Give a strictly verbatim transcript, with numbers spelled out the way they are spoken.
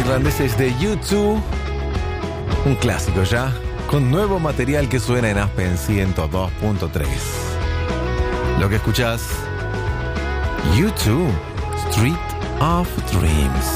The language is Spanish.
irlandeses de U dos, un clásico ya, con nuevo material que suena en Aspen ciento dos punto tres. Lo que escuchás, U dos, Street of Dreams.